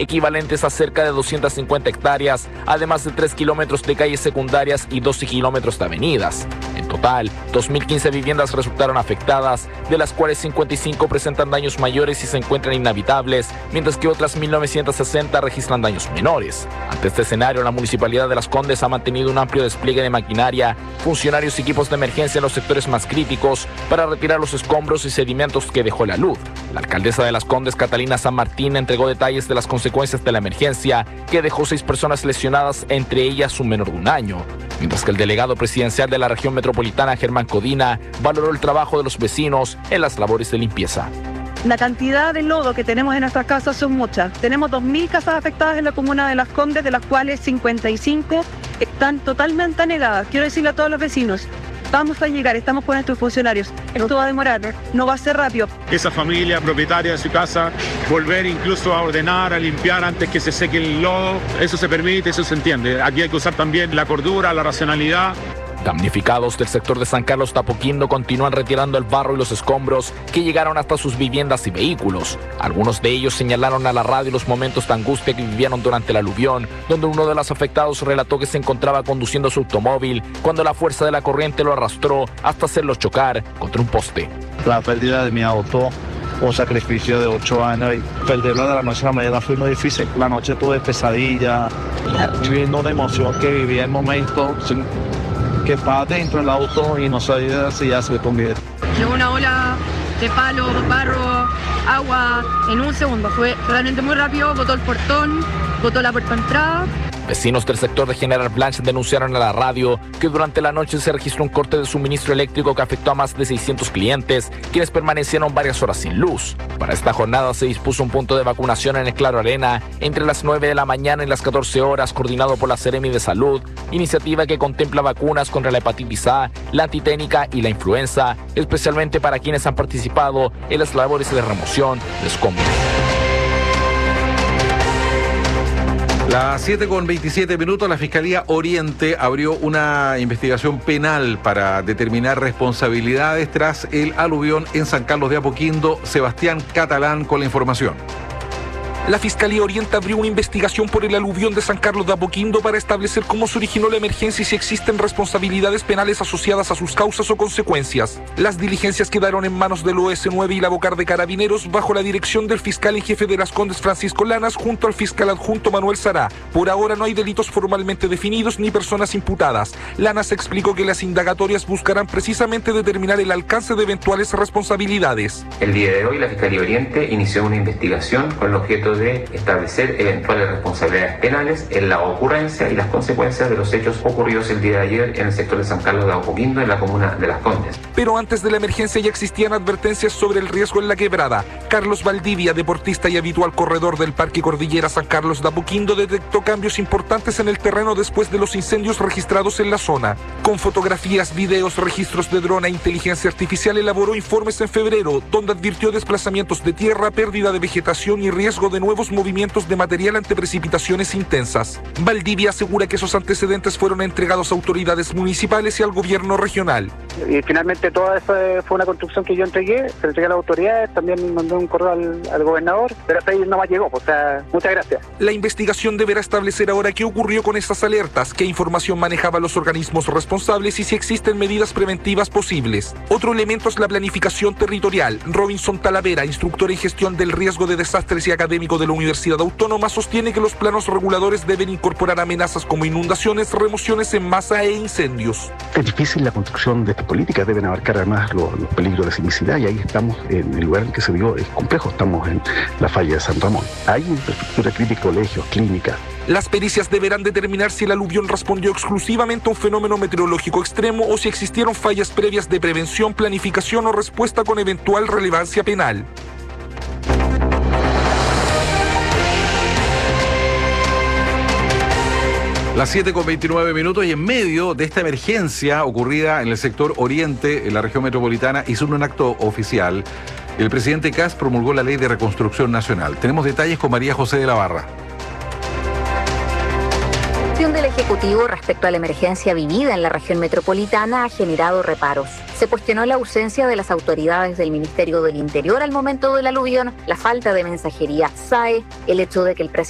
equivalentes a cerca de 250 hectáreas, además de 3 kilómetros de calles secundarias y 12 kilómetros de avenidas. En total, 2.015 viviendas resultaron afectadas, de las cuales 55 presentan daños mayores y se encuentran inhabitables, mientras que otras 1.960 registran daños menores. Ante este escenario, la Municipalidad de Las Condes ha mantenido un amplio despliegue de maquinaria, funcionarios y equipos de emergencia en los sectores más críticos para retirar los escombros y sedimentos que dejó la luz. La alcaldesa de Las Condes, Catalina San Martín, entregó detalles de las consecuencias de la emergencia, que dejó 6 personas lesionadas, entre ellas un menor de 1 año. Mientras que el delegado presidencial de la región metropolitana, Germán Codina, valoró el trabajo de los vecinos en las labores de limpieza. La cantidad de lodo que tenemos en nuestras casas son muchas. Tenemos 2.000 casas afectadas en la comuna de Las Condes, de las cuales 55 están totalmente anegadas. Quiero decirle a todos los vecinos, vamos a llegar, estamos con nuestros funcionarios. Esto va a demorar, no va a ser rápido. Esa familia propietaria de su casa, volver incluso a ordenar, a limpiar antes que se seque el lodo, eso se permite, eso se entiende. Aquí hay que usar también la cordura, la racionalidad. Damnificados del sector de San Carlos de Apoquindo continúan retirando el barro y los escombros que llegaron hasta sus viviendas y vehículos. Algunos de ellos señalaron a la radio los momentos de angustia que vivieron durante el aluvión, donde uno de los afectados relató que se encontraba conduciendo su automóvil cuando la fuerza de la corriente lo arrastró hasta hacerlo chocar contra un poste. La pérdida de mi auto, un sacrificio de 8 años, y perderlo de la noche a la mañana fue muy difícil. La noche tuve pesadilla, viviendo una emoción que vivía en el momento, que estaba dentro del auto y no sabía si ya se convierte. Llegó una ola de palo, barro, agua en un segundo. Fue realmente muy rápido, botó el portón, botó la puerta de entrada. Vecinos del sector de General Blanche denunciaron a la radio que durante la noche se registró un corte de suministro eléctrico que afectó a más de 600 clientes, quienes permanecieron varias horas sin luz. Para esta jornada se dispuso un punto de vacunación en el Claro Arena entre las 9 de la mañana y las 14 horas, coordinado por la Seremi de Salud, iniciativa que contempla vacunas contra la hepatitis A, la antiténica y la influenza, especialmente para quienes han participado en las labores de remoción de escombros. Las 7:27, la Fiscalía Oriente abrió una investigación penal para determinar responsabilidades tras el aluvión en San Carlos de Apoquindo. Sebastián Catalán con la información. La Fiscalía Oriente abrió una investigación por el aluvión de San Carlos de Apoquindo para establecer cómo se originó la emergencia y si existen responsabilidades penales asociadas a sus causas o consecuencias. Las diligencias quedaron en manos del OS9 y la Bocar de Carabineros bajo la dirección del fiscal en jefe de Las Condes, Francisco Lanas, junto al fiscal adjunto Manuel Sará. Por ahora no hay delitos formalmente definidos ni personas imputadas. Lanas explicó que las indagatorias buscarán precisamente determinar el alcance de eventuales responsabilidades. El día de hoy la Fiscalía Oriente inició una investigación con el objeto de establecer eventuales responsabilidades penales en la ocurrencia y las consecuencias de los hechos ocurridos el día de ayer en el sector de San Carlos de Apoquindo, en la comuna de Las Condes. Pero antes de la emergencia ya existían advertencias sobre el riesgo en la quebrada. Carlos Valdivia, deportista y habitual corredor del Parque Cordillera San Carlos de Apoquindo, detectó cambios importantes en el terreno después de los incendios registrados en la zona. Con fotografías, videos, registros de dron e inteligencia artificial elaboró informes en febrero, donde advirtió desplazamientos de tierra, pérdida de vegetación y riesgo de nuevos movimientos de material ante precipitaciones intensas. Valdivia asegura que esos antecedentes fueron entregados a autoridades municipales y al gobierno regional. Y finalmente toda esa fue una construcción que yo entregué, se entregué a las autoridades, también mandé un correo al gobernador, pero hasta ahí no más llegó, o sea, muchas gracias. La investigación deberá establecer ahora qué ocurrió con esas alertas, qué información manejaban los organismos responsables y si existen medidas preventivas posibles. Otro elemento es la planificación territorial. Robinson Talavera, instructor en gestión del riesgo de desastres y académico de la Universidad Autónoma, sostiene que los planos reguladores deben incorporar amenazas como inundaciones, remociones en masa e incendios. Es difícil la construcción de estas políticas, deben abarcar además los peligros de sismicidad, y ahí estamos en el lugar en que se dio, es complejo, estamos en la falla de San Ramón. Hay infraestructura crítica, colegios, clínicas. Las pericias deberán determinar si el aluvión respondió exclusivamente a un fenómeno meteorológico extremo o si existieron fallas previas de prevención, planificación o respuesta con eventual relevancia penal. Las 7:29 y en medio de esta emergencia ocurrida en el sector oriente, en la región metropolitana, hizo un acto oficial. El presidente Kast promulgó la Ley de Reconstrucción Nacional. Tenemos detalles con María José de la Barra. La acción del Ejecutivo respecto a la emergencia vivida en la región metropolitana ha generado reparos. Se cuestionó la ausencia de las autoridades del Ministerio del Interior al momento del aluvión, la falta de mensajería SAE, el hecho de que el presidente